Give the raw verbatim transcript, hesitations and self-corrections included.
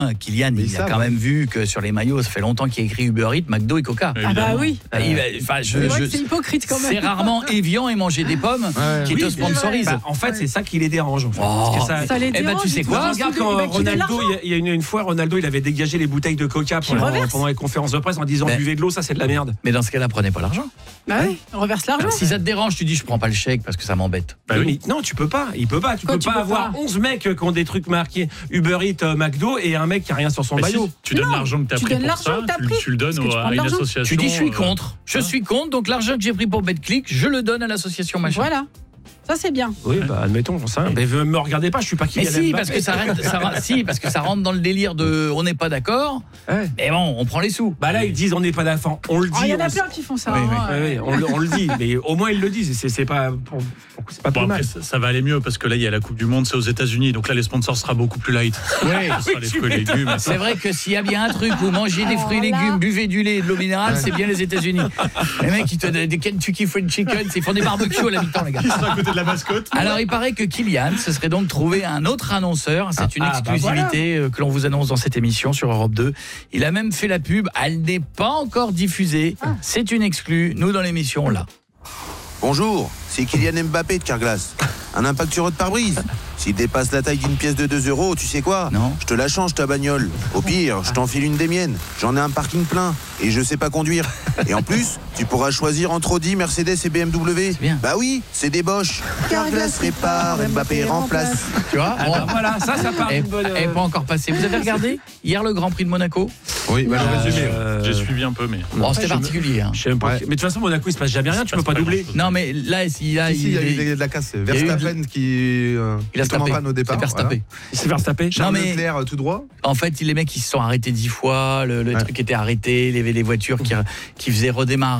Kylian, Mais il ça, a quand ouais. même vu que sur les maillots, ça fait longtemps qu'il y a écrit Uber Eats, McDo et Coca. Ah bah oui. Il va- Enfin, je, C'est vrai je- que c'est hypocrite quand même. c'est rarement Evian et manger des pommes Ouais. qui Oui, te mais- sponsorise. Bah, en fait, c'est ça qui les dérange. En fait. Oh. Parce que ça- Ça les Eh ben, dérange, tu sais ils quoi, trouvent Regarde que- quand bah, qu'ils donnent Ronaldo, l'argent. il y a- il y a une, une fois, Ronaldo, il avait dégagé les bouteilles de Coca Qu'il pendant, reverse. pendant les conférences de presse en disant Mais- buvez de l'eau, ça c'est de la merde. Mais dans ce cas-là, prenez pas l'argent. Bah oui, on reverse l'argent. Si ça te dérange, tu dis je prends pas le chèque parce que ça m'embête. Bah oui, mais non, tu peux pas. Il peut pas. Tu Quoi, peux tu pas peux avoir pas onze mecs qui ont des trucs marqués Uber Eats, euh, McDo et un mec qui a rien sur son Mais maillot. si, tu donnes Non, l'argent que tu as tu pris donnes pour l'argent ça, que t'as tu, pris, tu le donnes parce que tu au- prends à de une l'argent. association. Tu dis je suis euh, contre. Je hein. suis contre, donc l'argent que j'ai pris pour BetClick, je le donne à l'association machin. Voilà. Ça, c'est bien. Oui, bah admettons, j'en sais rien. Mais me regardez pas, je suis pas qui. Mais si parce, que ça rentre, ça, rentre- si, parce que ça rentre dans le délire de on n'est pas d'accord, Ouais. mais bon, on prend les sous. Bah là, ils disent on n'est pas d'accord. On le dit. Ah, il y en a on- plein qui font ça. Oui, oui. hein, Ouais, ouais. ouais, on, le- on le dit, mais au moins ils le disent. C'est, c'est pas, pour- pour- c'est pas Bon, plus après, mal. ça, ça va aller mieux parce que là, il y a la Coupe du Monde, c'est aux États-Unis. Donc là, les sponsors sera beaucoup plus light. Oui. Ce sera les fruits et légumes. C'est vrai que s'il y a bien un truc où manger des fruits et Alors là- légumes, buvez du lait et de l'eau minérale, c'est bien les États-Unis. Les mecs, ils te donnent des Kentucky Fried Chicken, ils font des barbecues à la mi-temps, les gars. Ils sont à côté de la mascotte. Alors, il paraît que Kylian se serait donc trouvé un autre annonceur. C'est une ah, bah exclusivité euh, que l'on vous annonce dans cette émission sur Europe deux. Il a même fait la pub. Elle n'est pas encore diffusée. C'est une exclue. Nous, dans l'émission, là. Bonjour, c'est Kylian Mbappé de Carglass. Un impact sur votre pare-brise. S'il dépasse la taille d'une pièce de deux euros, tu sais quoi? Non. Je te la change ta bagnole. Au pire, je t'enfile une des miennes. J'en ai un parking plein et je sais pas conduire. Et en plus, tu pourras choisir entre Audi, Mercedes et B M W. bien. Bah oui, c'est des Bosch. Carglass répare, Mbappé remplace. Tu vois Ah, bah, voilà, ça, ça part Elle d'une bonne. n'est pas encore passée. Vous avez regardé hier le Grand Prix de Monaco? Oui, bah, le résumé. Euh, J'ai suivi un peu, mais. Bon, c'était je me- particulier. hein. Je sais même pas. Ouais. Mais de toute façon, Monaco, il se passe jamais rien. Tu peux pas doubler. Non, mais là, il a, Si, si, il y a il, eu de la casse. y a eu Verstappen qui euh, il a qui tombe en tapé. panne au départ. C'est Verstappen. Il s'est fait retaper. Charles Non, mais- Leclerc euh, tout droit. En fait, les mecs, ils se sont arrêtés dix fois. Le, le Ouais. truc était arrêté. Il y avait les voitures qui, qui faisaient redémarrer.